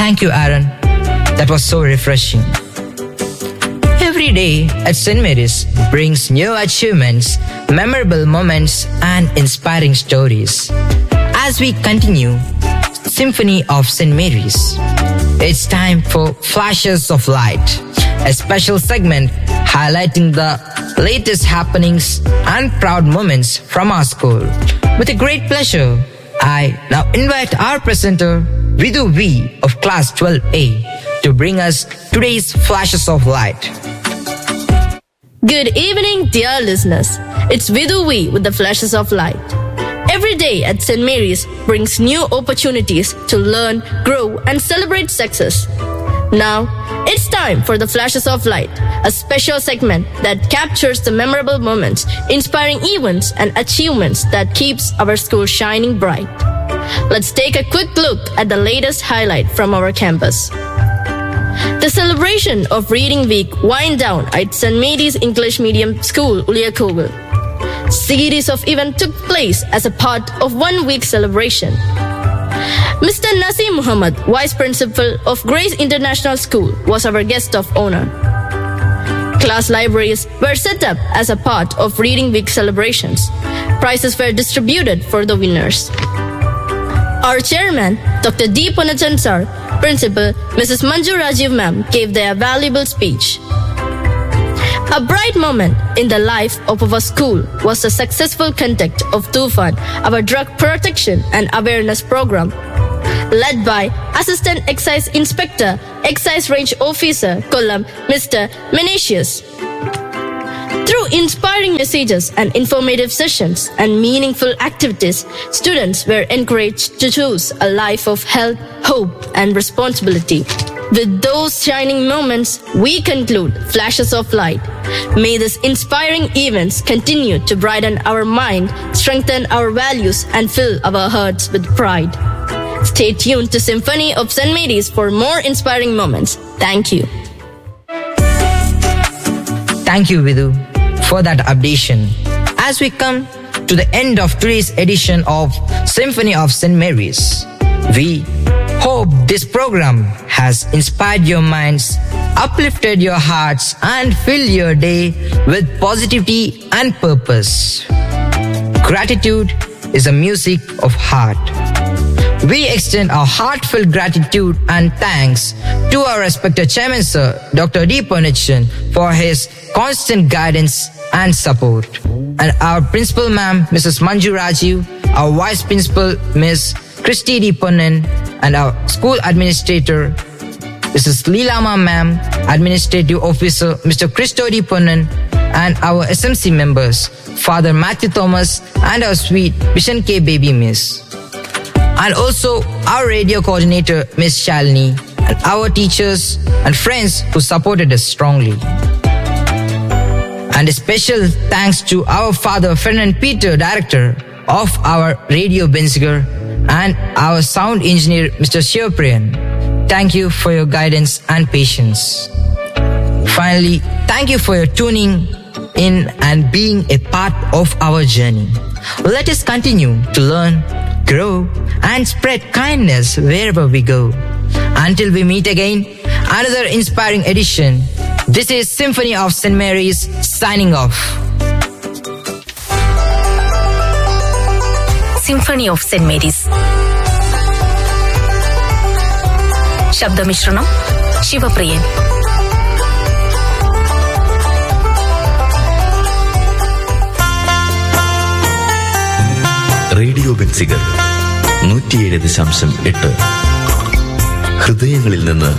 Thank you, Aaron. That was so refreshing. Every day at St. Mary's brings new achievements, memorable moments, and inspiring stories. As we continue Symphony of St. Mary's, it's time for Flashes of Light, a special segment highlighting the latest happenings and proud moments from our school. With a great pleasure, I now invite our presenter, Vidhu V of Class 12A, to bring us today's Flashes of Light. Good evening, dear listeners. It's Vidhu V with the Flashes of Light. Every day at St. Mary's brings new opportunities to learn, grow, and celebrate success. Now, it's time for the Flashes of Light, a special segment that captures the memorable moments, inspiring events, and achievements that keeps our school shining bright. Let's take a quick look at the latest highlight from our campus. The celebration of Reading Week wind down at St. Mary's English Medium School, Uliyakovil. Series of events took place as a part of 1 week celebration. Mr. Naseem Muhammad, Vice Principal of Grace International School, was our guest of honor. Class libraries were set up as a part of Reading Week celebrations. Prizes were distributed for the winners. Our chairman, Dr. D. Ponnachan sir, Principal Mrs. Manju Rajiv ma'am gave their valuable speech. A bright moment in the life of our school was the successful conduct of Tufan, our drug protection and awareness program, led by Assistant Excise Inspector, Excise Range Officer, Kollam, Mr. Menetius. Through inspiring messages and informative sessions and meaningful activities, students were encouraged to choose a life of health, hope, and responsibility. With those shining moments, we conclude Flashes of Light. May these inspiring events continue to brighten our mind, strengthen our values, and fill our hearts with pride. Stay tuned to Symphony of St. Mary's for more inspiring moments. Thank you. Thank you, Vidhu, for that updation. As we come to the end of today's edition of Symphony of St. Mary's, we hope this program has inspired your minds, uplifted your hearts, and filled your day with positivity and purpose. Gratitude is the music of heart. We extend our heartfelt gratitude and thanks to our respected Chairman Sir, Dr. D. Ponnachan, for his constant guidance and support. And our Principal Ma'am, Mrs. Manju Rajiv, our Vice Principal, Ms. Christy D. Ponnan, and our School Administrator, Mrs. Leelama Ma'am, Administrative Officer, Mr. Christo D. Ponnan, and our SMC members, Father Matthew Thomas, and our sweet Bishan K. Baby Miss. And also our radio coordinator, Miss Shalini, and our teachers and friends who supported us strongly. And a special thanks to our father, Ferdinand Peter, director of our Radio Benziger, and our sound engineer, Mr. Shivapriyan. Thank you for your guidance and patience. Finally, thank you for your tuning in and being a part of our journey. Let us continue to learn, grow, and spread kindness wherever we go. Until we meet again, another inspiring edition. This is Symphony of St. Mary's signing off. Symphony of St. Mary's. ശബ്ദമിശ്രണം Sivapriyan. Radio Benziger 107.8 ഹൃദയങ്ങളിൽ നിന്ന്